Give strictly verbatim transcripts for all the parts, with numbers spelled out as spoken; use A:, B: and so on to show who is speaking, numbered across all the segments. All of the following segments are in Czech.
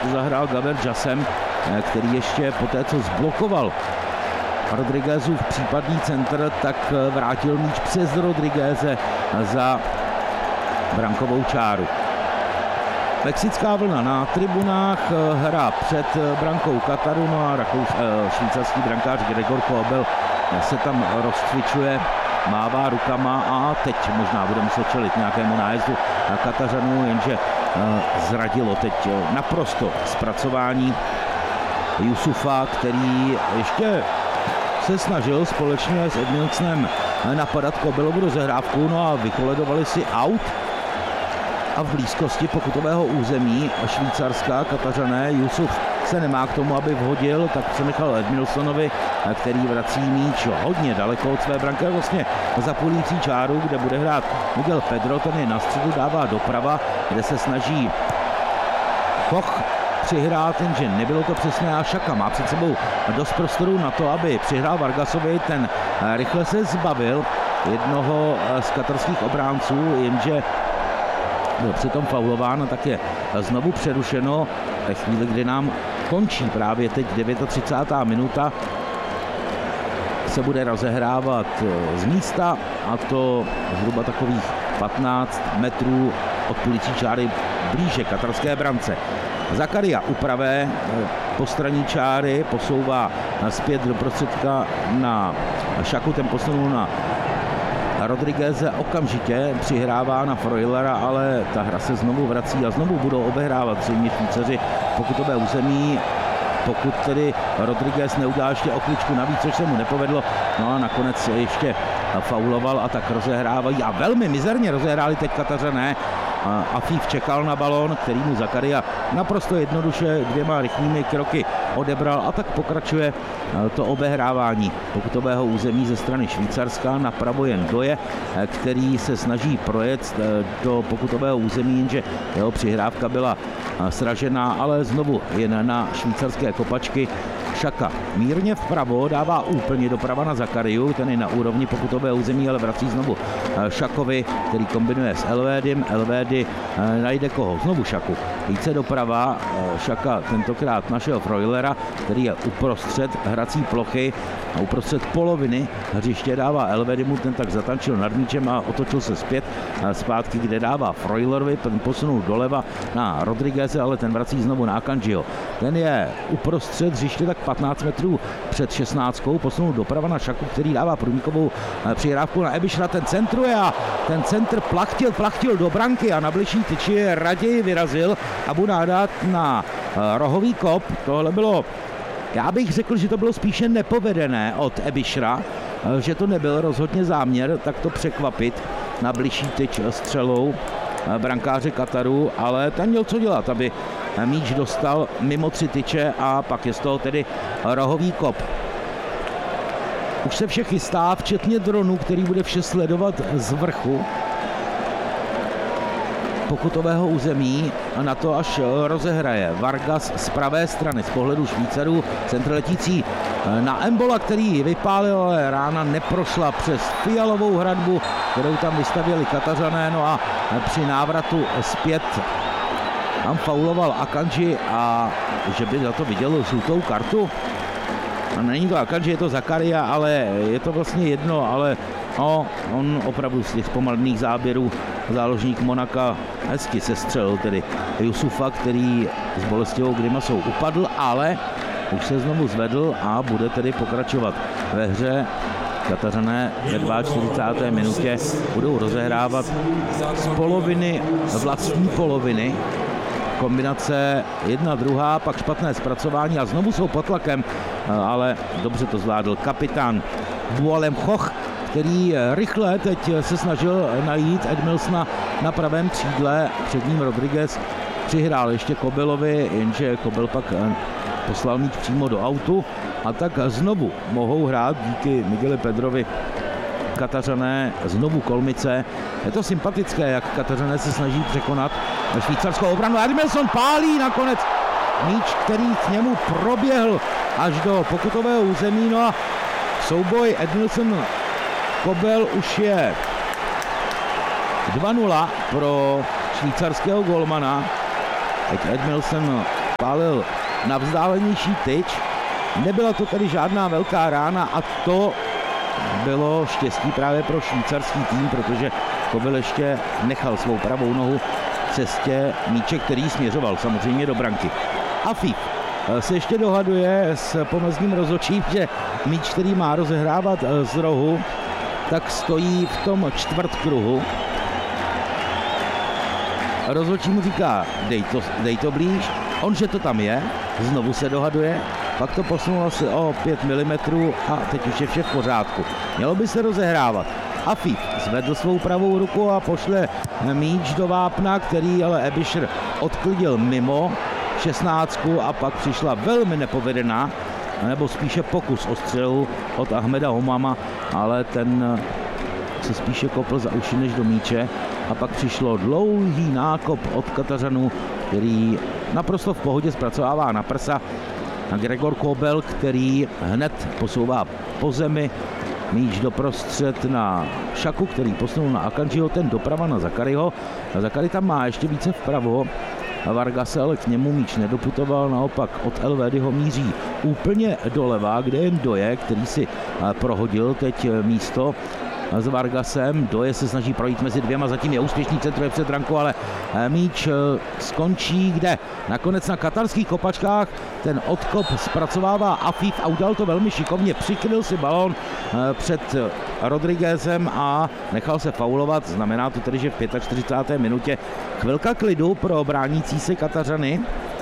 A: to zahrál Gaber Jasem, který ještě po té, co zblokoval Rodriguezův případný centr, tak vrátil míč přes Rodrigueze za brankovou čáru. Mexická vlna na tribunách, hra před brankou Kataru, no a rakous, švýcarský brankář Gregor Kobel se tam rozcvičuje, mává rukama a teď možná bude muset čelit nějakému nájezdu na Katařanů, jenže zradilo teď naprosto zpracování Jusufa, který ještě se snažil společně s Edmilsonem napadat Kobelovu rozehrávku, no a vykoledovali si aut a v blízkosti pokutového území Švýcarska Katařané. Jusuf se nemá k tomu, aby vhodil, tak se nechal Edmilsonovi, který vrací míč hodně daleko od své branky, vlastně za půlící čáru, kde bude hrát Miguel Pedro, ten je na středu, dává doprava, kde se snaží Koch přihrát, jenže nebylo to přesné a Šaka má před sebou dost prostoru na to, aby přihrál Vargasovi, ten rychle se zbavil jednoho z katarských obránců, jenže byl přitom faulován a tak je znovu přerušeno ve chvíli, kdy nám končí právě teď třicátá devátá minuta, se bude rozehrávat z místa, a to zhruba takových patnáct metrů od půlící čáry blíže katarské brance. Zakaria upravé postraní čáry, posouvá zpět do prostředka na Šaku, ten posunul na Rodrigueze, okamžitě přihrává na Freulera, ale ta hra se znovu vrací a znovu budou obehrávat zřejmě Švýcaři pokutové území, pokud tedy Rodriguez neudělá ještě o kličku navíc, což se mu nepovedlo, no a nakonec ještě fauloval a tak rozehrávají a velmi mizerně rozehráli teď Katařané. Afif čekal na balón, který mu Zakaria naprosto jednoduše dvěma rychlými kroky odebral a tak pokračuje to obehrávání pokutového území ze strany Švýcarska. Napravo jen Doje, který se snaží projet do pokutového území, jenže jeho přihrávka byla sražená, ale znovu jen na švýcarské kopačky. Šaka mírně vpravo, dává úplně doprava na Zakariu, ten je na úrovni pokutového území, ale vrací znovu Šakovi, který kombinuje s Elvédym. Elvédy najde koho? Znovu Šaku. Více doprava, Šaka tentokrát našeho Freulera, který je uprostřed hrací plochy a uprostřed poloviny hřiště dává Elvédymu, ten tak zatančil nad míčem a otočil se zpět zpátky, kde dává Freulerovi, ten posunul doleva na Rodrigueze, ale ten vrací znovu na Akanjiho. Ten je uprostřed hřiště tak patnáct metrů před šestnáctkou, posunul doprava na Šaku, který dává průnikovou přihrávku na Ebišra, ten centruje a ten centr plachtil, plachtil do branky a na bližší tyči raději vyrazil Abu Nádat na rohový kop. Tohle bylo, já bych řekl, že to bylo spíše nepovedené od Ebišra, že to nebyl rozhodně záměr tak to překvapit na bližší tyč střelou brankáře Kataru, ale ten měl co dělat, aby míč dostal mimo tři tyče a pak je z toho tedy rohový kop. Už se vše chystá, včetně dronu, který bude vše sledovat z vrchu pokutového území a na to až rozehraje Vargas z pravé strany z pohledu Švýcarů, centr letící na Embola, který vypálil, ale rána neprošla přes fialovou hradbu, kterou tam vystavěli Katařané, no a při návratu zpět tam fauloval Akanji a že by za to viděl žlutou kartu. A není to Akanji, je to Zakaria, ale je to vlastně jedno, ale no, on opravdu z těch zpomalných záběrů záložník Monaka hezky sestřelil tedy Jusufa, který s bolestivou grimasou upadl, ale už se znovu zvedl a bude tedy pokračovat ve hře. Katařané ve čtyřicáté druhé minutě budou rozehrávat z poloviny, vlastní poloviny. Kombinace jedna, druhá, pak špatné zpracování a znovu jsou pod tlakem, ale dobře to zvládl kapitán Boualem Choch, který rychle teď se snažil najít Edmilsona na pravém křídle. Před ním Rodriguez přihrál ještě Kobelovi, jenže Kobel pak poslal míč přímo do autu a tak znovu mohou hrát díky Migueli Pedrovi Katařané znovu Kolmice. Je to sympatické, jak Katařané se snaží překonat švýcarskou obranu. Edmilson pálí nakonec míč, který k němu proběhl až do pokutového území. No a souboj Edmilson Kobel už je dva nula pro švýcarského golmana. Teď Edmilson pálil na vzdálenější tyč. Nebyla to tedy žádná velká rána a to bylo štěstí právě pro švýcarský tým, protože Kobyl ještě nechal svou pravou nohu v cestě míče, který směřoval samozřejmě do branky. Afif se ještě dohaduje s pomezním rozhodčím, že míč, který má rozehrávat z rohu, tak stojí v tom čtvrtkruhu. Rozhodčí mu říká, dej to, dej to blíž, on, že to tam je, znovu se dohaduje, pak to posunul asi o pět milimetrů a teď už je vše v pořádku. Mělo by se rozehrávat. Afif zvedl svou pravou ruku a pošle míč do vápna, který ale Ebischer odklidil mimo šestnáctku a pak přišla velmi nepovedená, nebo spíše pokus o střelu od Ahmeda Homama, ale ten se spíše kopl za uši než do míče a pak přišlo dlouhý nákop od Katařanů, který naprosto v pohodě zpracovává na prsa a Gregor Kobel, který hned posouvá po zemi míč doprostřed na Šaku, který posunul na Akanjiho, ten doprava na Zakariho. A Zakary tam má ještě více vpravo. A Vargas ale k němu míč nedoputoval, naopak od Elvédyho míří úplně doleva, kde jen Doje, který si prohodil teď místo s Vargasem. Doje se snaží projít mezi dvěma, zatím je úspěšný, centruje před branku, ale míč skončí kde? Nakonec na katarských kopačkách ten odkop zpracovává Afif a udal to velmi šikovně, přikryl si balón před Rodriguezem a nechal se faulovat. Znamená to tedy, že v čtyřicáté páté minutě chvilka klidu pro bránící se Katařany.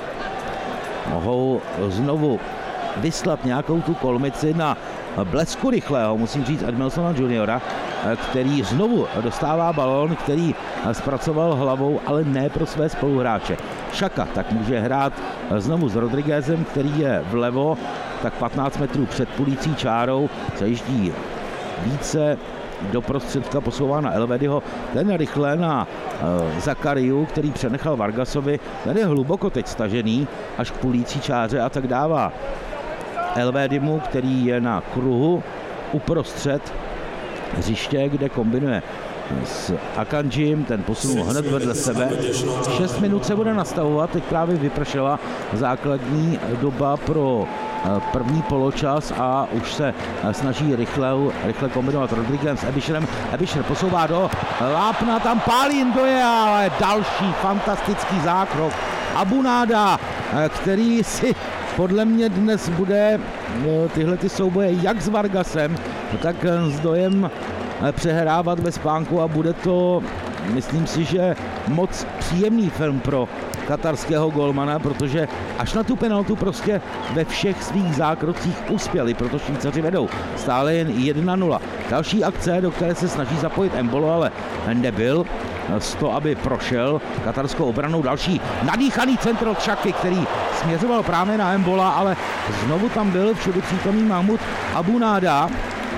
A: Mohou znovu vyslat nějakou tu kolmici na blesku rychlého, musím říct, Edmelsona juniora, který znovu dostává balón, který zpracoval hlavou, ale ne pro své spoluhráče. Šaka tak může hrát znovu s Rodriguezem, který je vlevo, tak patnáct metrů před pulící čárou, zajíždí více do prostředka, posouvá na Elvédyho, ten rychle na uh, Zakariu, který přenechal Vargasovi, ten je hluboko teď stažený až k pulící čáře a tak dává Elvédymu, který je na kruhu uprostřed hřiště, kde kombinuje s Akanjim, ten posunul hned vedle sebe. šest minut se bude nastavovat, teď právě vypršela základní doba pro první poločas a už se snaží rychle, rychle kombinovat Rodriguez s Ebischerem. Ebischer posouvá do vápna, tam pálí Ndoje, ale další fantastický zákrok Abounaada, který si podle mě dnes bude tyhle ty souboje jak s Vargasem, tak s Dojem přehrávat ve spánku a bude to, myslím si, že moc příjemný film pro katarského golmana, protože až na tu penaltu prostě ve všech svých zákrocích uspěli, proto Švýcaři vedou stále jen jedna nula. Další akce, do které se snaží zapojit Embolo, ale nebyl z toho, aby prošel katarskou obranou. Další nadýchaný centr od Šaky, který směřoval právě na Embola, ale znovu tam byl všude přítomný Mahmud Abounaada.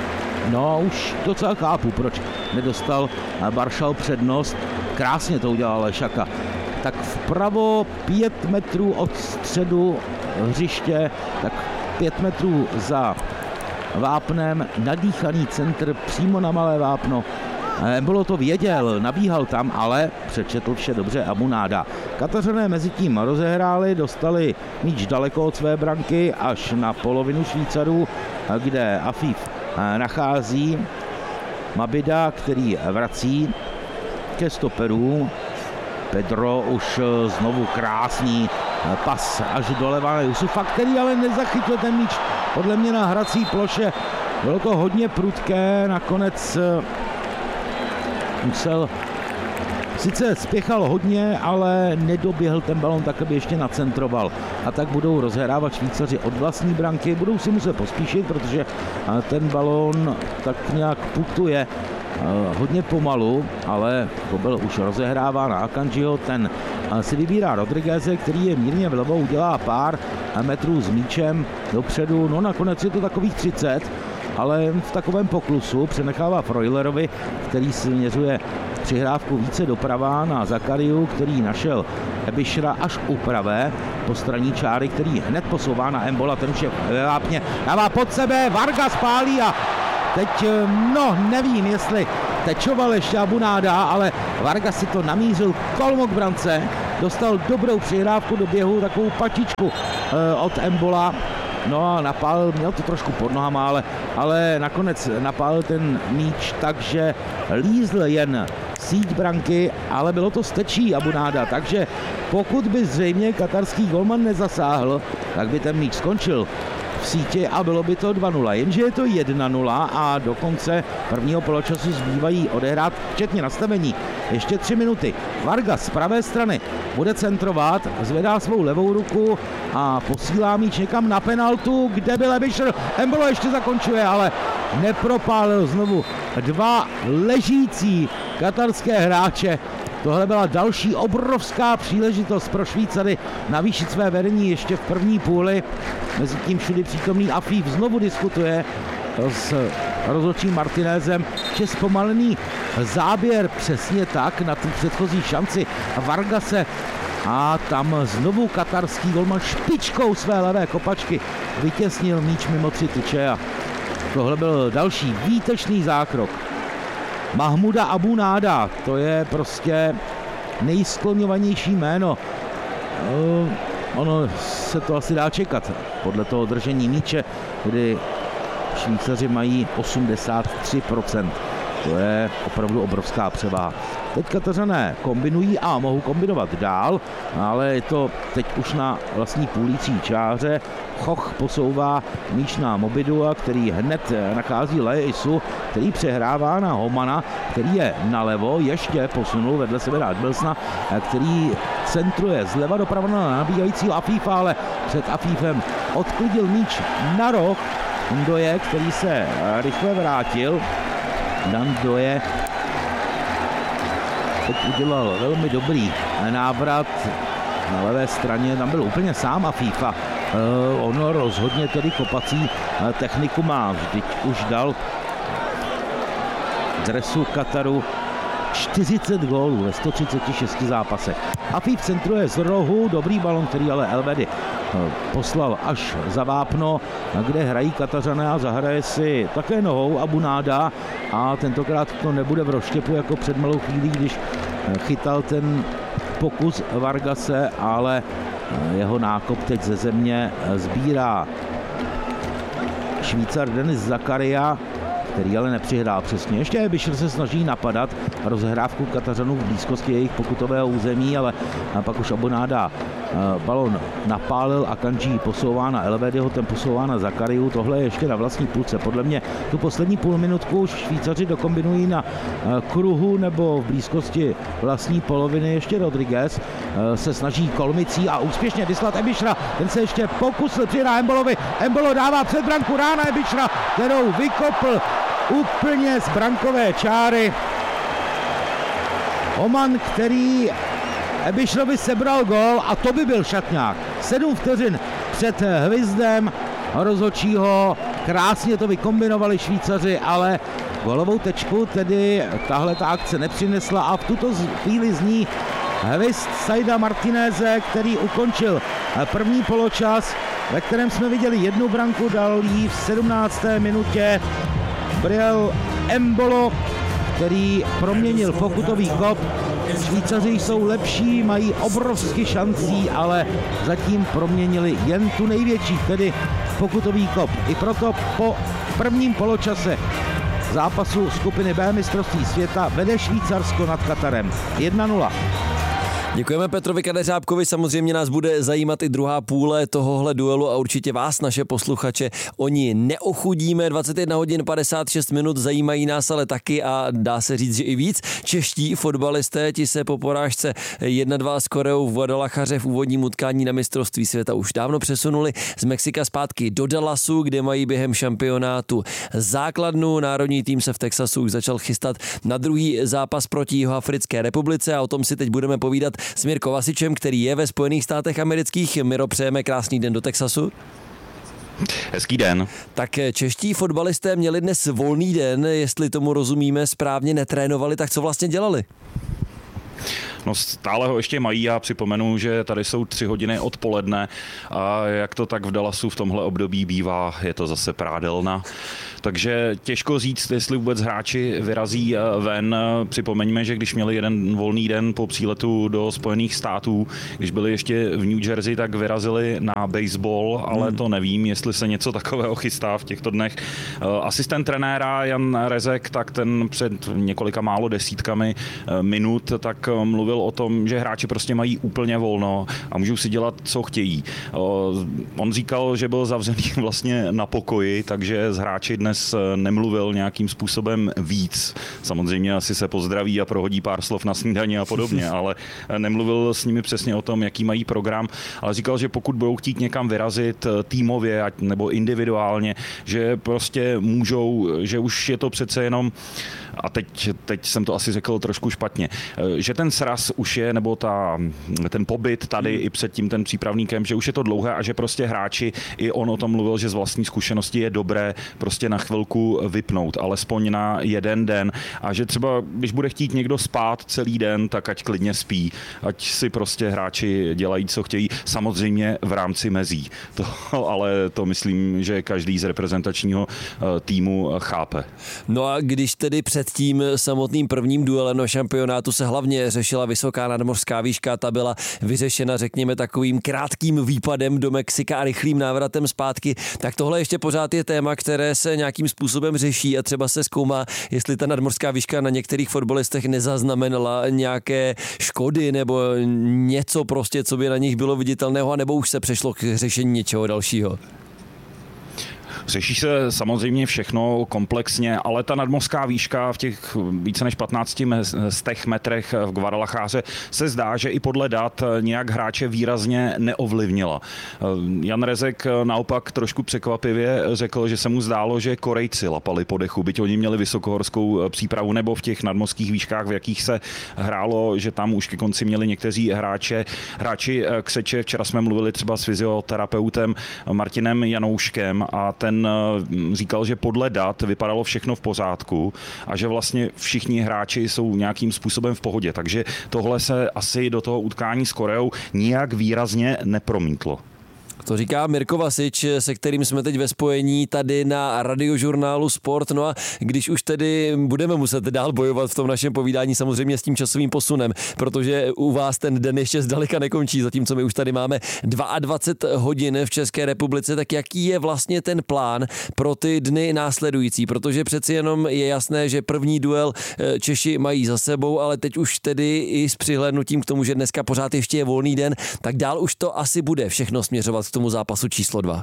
A: No, už docela chápu, proč nedostal Baršal přednost. Krásně to udělal Šaka. Tak vpravo pět metrů od středu hřiště, tak pět metrů za vápnem, nadýchaný centr přímo na malé vápno. Embolo to věděl, nabíhal tam, ale přečetl vše dobře Abounaada. Katařané mezi tím rozehráli, dostali míč daleko od své branky až na polovinu Švýcarů, kde Afif nachází Mabida, který vrací ke stoperům. Pedro už znovu krásný pas až doleva na Jusufa, který ale nezachytil ten míč podle mě na hrací ploše. Bylo to hodně prudké, nakonec musel, sice spěchal hodně, ale nedoběhl ten balon tak, aby ještě nacentroval. A tak budou rozhrávat Švýcaři od vlastní branky, budou si muset pospíšit, protože ten balon tak nějak putuje hodně pomalu, ale Kobel už rozehrává na Akanjiho, ten si vybírá Rodrigueze, který je mírně vlevo, udělá pár metrů s míčem dopředu, no nakonec je to takových třicet, ale v takovém poklusu přenechává Freulerovi, který si měřuje přihrávku více doprava na Zakariu, který našel Ebischera až u pravé postraní čáry, který hned posouvá na Embola, ten už je ve vápně, dává pod sebe, Vargas pálí a teď, no nevím, jestli tečoval ještě Abounaada, ale Vargas si to namířil kolmo k brance dostal dobrou přihrávku do běhu, takovou patičku od Embola. No a napálil, měl to trošku pod nohama, ale, ale nakonec napálil ten míč, takže lízl jen síť branky, ale bylo to stečí Abunáda, takže pokud by zřejmě katarský golman nezasáhl, tak by ten míč skončil v síti a bylo by to dva nula, jenže je to jedna nula a do konce prvního poločasu zbývají odehrát včetně nastavení ještě tři minuty. Vargas z pravé strany bude centrovat, zvedá svou levou ruku a posílá míč někam na penaltu, kde byl Ebischer. Embolo ještě zakončuje, ale nepropálil znovu dva ležící katarské hráče. Tohle byla další obrovská příležitost pro Švýcary navýšit své vedení ještě v první půli. Mezitím všudy přítomný Afif znovu diskutuje s rozhodčím Martinezem, že zpomalený záběr přesně tak na tu předchozí šanci Vargase a tam znovu katarský golman špičkou své levé kopačky vytěsnil míč mimo tři tyče a tohle byl další výtečný zákrok Mahmuda Abunáda, to je prostě nejskloňovanější jméno. Ono se to asi dá čekat podle toho držení míče, kdy Švýcaři mají osmdesát tři procent. To je opravdu obrovská převaha. Teď Katařané kombinují a mohou kombinovat dál, ale je to teď už na vlastní půlící čáře. Choch posouvá míč na Mobidua, který hned nachází Leisu, který přehrává na Homana, který je nalevo, ještě posunul vedle sebe Radbelsna, který centruje zleva doprava na nabíjajícího Afifa, ale před Afifem odklidil míč na roh Ndoye, který se rychle vrátil. Dan Ndoye teď udělal velmi dobrý návrat na levé straně, tam byl úplně sám Afifa. Uh, ono rozhodně tedy kopací uh, techniku má, vždyť už dal dresu Kataru čtyřicet gólů ve sto třicet šest zápasech. Afif centruje z rohu, dobrý balon, který ale Elvedi uh, poslal až za vápno, kde hrají Katařané a zahraje si také nohou Abunáda a tentokrát to nebude v rozštěpu jako před malou chvílí, když uh, chytal ten pokus Vargase, ale jeho nákop teď ze země sbírá Švýcar Denis Zakaria, který ale nepřihrál přesně. Ještě Ebischer se snaží napadat rozehrávku Katařanů v blízkosti jejich pokutového území, ale pak už Abunáda balon napálil a Kanji posouvá na Elvediho, ten posouvá na Zakariu. Tohle je ještě na vlastní půlce. Podle mě tu poslední půl minutku Švýcaři dokombinují na kruhu nebo v blízkosti vlastní poloviny. Ještě Rodriguez se snaží kolmicí a úspěšně vyslat Ebischera. Ten se ještě pokusil, přihrá Embolovi. Embolo dává před branku, rána Ebischera, kterou vykopl úplně z brankové čáry. Oman, který Ebischerovi sebral gól a to by byl šatňák. Sedm vteřin před hvizdem rozhodčího, krásně to vykombinovali Švýcaři, ale gólovou tečku tedy tahle ta akce nepřinesla a v tuto chvíli zní hvizd Saida Martineze, který ukončil první poločas, ve kterém jsme viděli jednu branku, dal jí v sedmnácté minutě Briel Embolo, který proměnil pokutový kop. Švýcaři jsou lepší, mají obrovsky šancí, ale zatím proměnili jen tu největší, tedy pokutový kop. I proto po prvním poločase zápasu skupiny B mistrovství světa vede Švýcarsko nad Katarem jedna nula.
B: Děkujeme Petrovi Kadeřábkovi, samozřejmě nás bude zajímat i druhá půle tohohle duelu a určitě vás, naše posluchače, oni neochudíme. dvacet jedna hodin padesát šest minut, zajímají nás ale taky a dá se říct, že i víc. Čeští fotbalisté, ti se po porážce jedna dva s Koreou v Guadalajaře v úvodním utkání na mistrovství světa už dávno přesunuli z Mexika zpátky do Dallasu, kde mají během šampionátu základnu. Národní tým se v Texasu už začal chystat na druhý zápas proti Jihoafrické republice a o tom si teď budeme povídat s Mirkou Vasičem, který je ve Spojených státech amerických. Miro, přejeme krásný den do Texasu.
C: Hezký den.
B: Tak čeští fotbalisté měli dnes volný den, jestli tomu rozumíme správně, netrénovali, tak co vlastně dělali?
C: No stále ho ještě mají, já připomenu, že tady jsou tři hodiny odpoledne a jak to tak v Dallasu v tomhle období bývá, je to zase prádelna. Takže těžko říct, jestli vůbec hráči vyrazí ven. Připomeňme, že když měli jeden volný den po příletu do Spojených států, když byli ještě v New Jersey, tak vyrazili na baseball, ale to nevím, jestli se něco takového chystá v těchto dnech. Asistent trenéra Jan Rezek, tak ten před několika málo desítkami minut, tak mluvil o tom, že hráči prostě mají úplně volno a můžou si dělat, co chtějí. On říkal, že byl zavřený vlastně na pokoji, takže s hráči dnes nemluvil nějakým způsobem víc. Samozřejmě asi se pozdraví a prohodí pár slov na snídani a podobně, ale nemluvil s nimi přesně o tom, jaký mají program, ale říkal, že pokud budou chtít někam vyrazit týmově nebo individuálně, že prostě můžou, že už je to přece jenom, a teď, teď jsem to asi řekl trošku špatně, že ten sraz už je, nebo ta, ten pobyt tady hmm. i předtím ten přípravný kemp, že už je to dlouhé a že prostě hráči, i on o tom mluvil, že z vlastní zkušenosti je dobré prostě na chvilku vypnout, alespoň na jeden den a že třeba, když bude chtít někdo spát celý den, tak ať klidně spí, ať si prostě hráči dělají, co chtějí, samozřejmě v rámci mezí. To, ale to myslím, že každý z reprezentačního týmu chápe.
B: No a když tedy před tím samotným prvním duelem na šampionátu se hlavně řešila vysoká nadmořská výška, ta byla vyřešena, řekněme, takovým krátkým výpadem do Mexika a rychlým návratem zpátky, tak tohle ještě pořád je téma, které se nějakým způsobem řeší a třeba se zkoumá, jestli ta nadmořská výška na některých fotbalistech nezaznamenala nějaké škody nebo něco prostě, co by na nich bylo viditelného, anebo už se přešlo k řešení něčeho dalšího.
C: Řeší se samozřejmě všechno komplexně, ale ta nadmořská výška v těch více než patnácti metrech v Guadalajáře se zdá, že i podle dat nějak hráče výrazně neovlivnila. Jan Rezek naopak trošku překvapivě řekl, že se mu zdálo, že Korejci lapali po dechu, byť oni měli vysokohorskou přípravu, nebo v těch nadmořských výškách, v jakých se hrálo, že tam už ke konci měli někteří hráče, hráči křeče. Včera jsme mluvili třeba s fyzioterapeutem Martinem Janouškem a ten říkal, že podle dat vypadalo všechno v pořádku a že vlastně všichni hráči jsou nějakým způsobem v pohodě. Takže tohle se asi do toho utkání s Koreou nijak výrazně nepromítlo.
B: To říká Mirko Vasič, se kterým jsme teď ve spojení tady na radiožurnálu Sport. No a když už tedy budeme muset dál bojovat v tom našem povídání samozřejmě s tím časovým posunem, protože u vás ten den ještě zdaleka nekončí, zatímco my už tady máme dvacet dva hodin v České republice, tak jaký je vlastně ten plán pro ty dny následující? Protože přeci jenom je jasné, že první duel Češi mají za sebou, ale teď už tedy i s přihlédnutím k tomu, že dneska pořád ještě je volný den, tak dál už to asi bude všechno směřovat k tomu zápasu číslo dva.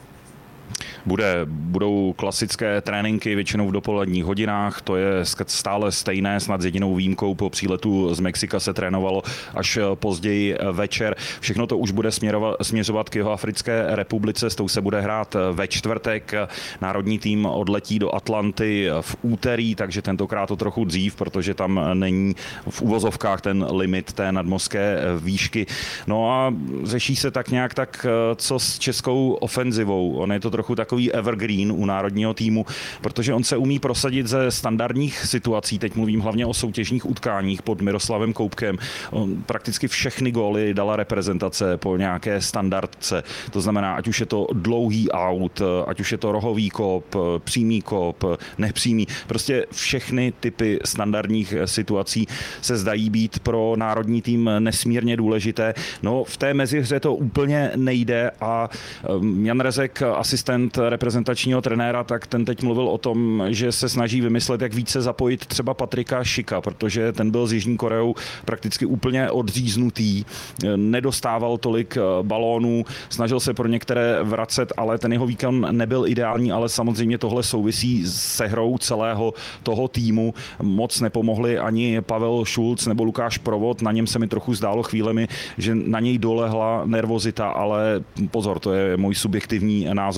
C: Bude, budou klasické tréninky většinou v dopoledních hodinách, to je stále stejné, snad s jedinou výjimkou po příletu z Mexika se trénovalo až později večer. Všechno to už bude směrovat, směřovat k Jihoafrické republice, s tou se bude hrát ve čtvrtek. Národní tým odletí do Atlanty v úterý, takže tentokrát to trochu dřív, protože tam není v uvozovkách ten limit té nadmořské výšky. No a řeší se tak nějak tak, co s českou ofenzivou. On je to trochu takový evergreen u národního týmu, protože on se umí prosadit ze standardních situací, teď mluvím hlavně o soutěžních utkáních pod Miroslavem Koubkem. On prakticky všechny góly dala reprezentace po nějaké standardce. To znamená, ať už je to dlouhý aut, ať už je to rohový kop, přímý kop, nepřímý. Prostě všechny typy standardních situací se zdají být pro národní tým nesmírně důležité. No v té mezihře to úplně nejde a Jan Rezek, asistent reprezentačního trenéra, tak ten teď mluvil o tom, že se snaží vymyslet, jak více zapojit třeba Patrika Šika, protože ten byl s Jižní Koreou prakticky úplně odříznutý, nedostával tolik balónů, snažil se pro některé vracet, ale ten jeho výkon nebyl ideální, ale samozřejmě tohle souvisí se hrou celého toho týmu. Moc nepomohli ani Pavel Šulc nebo Lukáš Provod, na něm se mi trochu zdálo chvílemi, že na něj dolehla nervozita, ale pozor, to je můj subjektivní názor, protože můj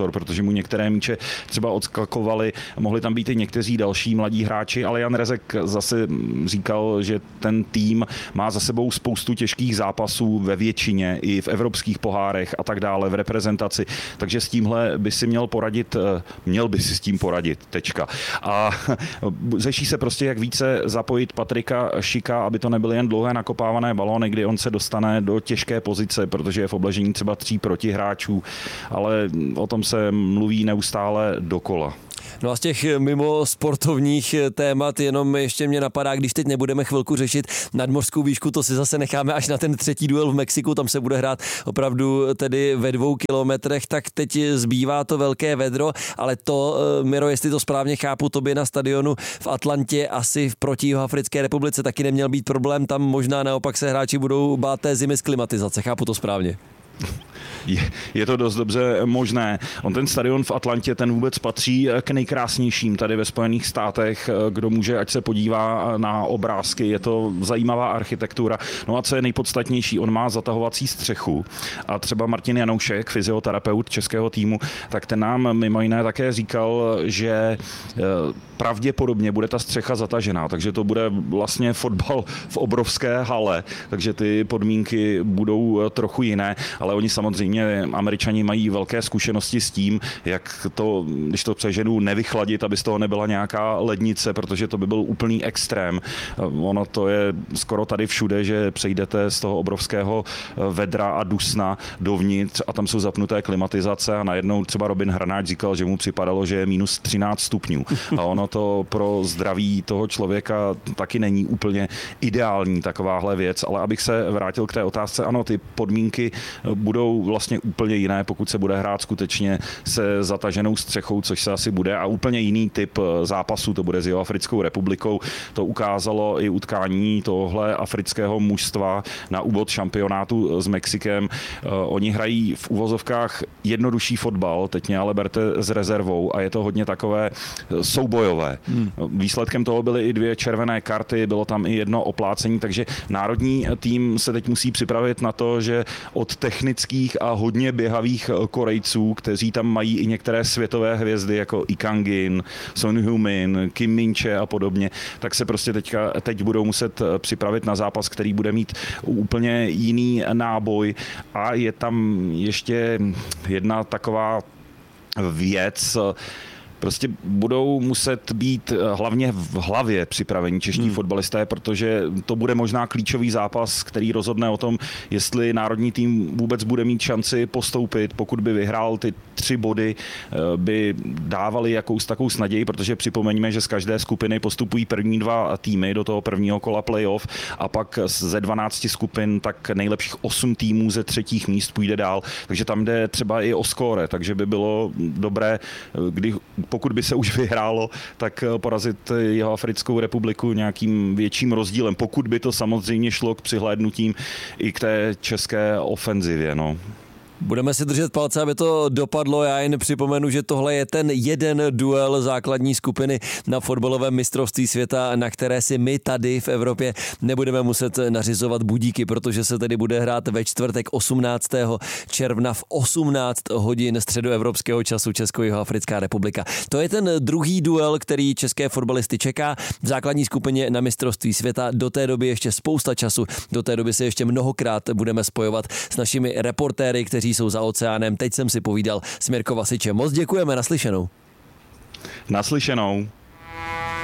C: mu některé míče třeba odskakovaly, mohli tam být i někteří další mladí hráči, ale Jan Rezek zase říkal, že ten tým má za sebou spoustu těžkých zápasů ve většině, i v evropských pohárech a tak dále, v reprezentaci, takže s tímhle by si měl poradit, měl by si s tím poradit, tečka. A řeší se prostě, jak více zapojit Patrika Šika, aby to nebyly jen dlouhé nakopávané balóny, kdy on se dostane do těžké pozice, protože je v obležení třeba tří protihráčů, ale o tom se mluví neustále dokola.
B: No a z těch mimo sportovních témat jenom ještě mě napadá, když teď nebudeme chvilku řešit nadmořskou výšku, to si zase necháme až na ten třetí duel v Mexiku, tam se bude hrát opravdu tedy ve dvou kilometrech, tak teď zbývá to velké vedro, ale to, Miro, jestli to správně chápu, to by na stadionu v Atlantě asi v proti Jihoafrické republice taky neměl být problém, tam možná naopak se hráči budou bát té zimy z klimatizace, chápu to správně?
C: Je, je to dost dobře možné. On ten stadion v Atlantě, ten vůbec patří k nejkrásnějším tady ve Spojených státech. Kdo může, ať se podívá na obrázky, je to zajímavá architektura. No a co je nejpodstatnější, on má zatahovací střechu a třeba Martin Janoušek, fyzioterapeut českého týmu, tak ten nám mimo jiné také říkal, že pravděpodobně bude ta střecha zatažená, takže to bude vlastně fotbal v obrovské hale, takže ty podmínky budou trochu jiné, ale oni samozřejmě Američani mají velké zkušenosti s tím, jak to, když to přeženu, nevychladit, aby z toho nebyla nějaká lednice, protože to by byl úplný extrém. Ono to je skoro tady všude, že přejdete z toho obrovského vedra a dusna dovnitř a tam jsou zapnuté klimatizace a najednou třeba Robin Hranáč říkal, že mu připadalo, že je minus třináct stupňů. A ono to pro zdraví toho člověka taky není úplně ideální takováhle věc, ale abych se vrátil k té otázce, ano, ty podmínky budou vlastně úplně jiné, pokud se bude hrát skutečně se zataženou střechou, což se asi bude, a úplně jiný typ zápasu to bude s Jihoafrickou republikou. To ukázalo i utkání tohle afrického mužstva na úvod šampionátu s Mexikem. Oni hrají v uvozovkách jednodušší fotbal, teď mě ale berte s rezervou a je to hodně takové soubojové. Hmm. Výsledkem toho byly i dvě červené karty, bylo tam i jedno oplácení, takže národní tým se teď musí připravit na to, že od technických a hodně běhavých Korejců, kteří tam mají i některé světové hvězdy, jako I Kangin, Son Heung-min, Kim Min-che a podobně, tak se prostě teďka, teď budou muset připravit na zápas, který bude mít úplně jiný náboj. A je tam ještě jedna taková věc, prostě budou muset být hlavně v hlavě připravení čeští hmm. fotbalisté, protože to bude možná klíčový zápas, který rozhodne o tom, jestli národní tým vůbec bude mít šanci postoupit. Pokud by vyhrál ty tři body, by dávali jakous takovou naději, protože připomeňme, že z každé skupiny postupují první dva týmy do toho prvního kola playoff a pak ze dvanácti skupin tak nejlepších osm týmů ze třetích míst půjde dál. Takže tam jde třeba i o skóre, takže by bylo dobré, kdy pokud by se už vyhrálo, tak porazit Jihoafrickou republiku nějakým větším rozdílem. Pokud by to samozřejmě šlo k přihlédnutím i k té české ofenzivě. No.
B: Budeme si držet palce, aby to dopadlo. Já jen připomenu, že tohle je ten jeden duel základní skupiny na fotbalovém mistrovství světa, na které si my tady v Evropě nebudeme muset nařizovat budíky, protože se tedy bude hrát ve čtvrtek osmnáctého června v osmnáct hodin středoevropského času Česko-Jihoafrická republika. To je ten druhý duel, který české fotbalisty čeká v základní skupině na mistrovství světa. Do té doby ještě spousta času, do té doby se ještě mnohokrát budeme spojovat s našimi reportéry, kteří jsou za oceánem. Teď jsem si povídal s Mirko Vasičem. Moc děkujeme, naslyšenou.
C: Naslyšenou.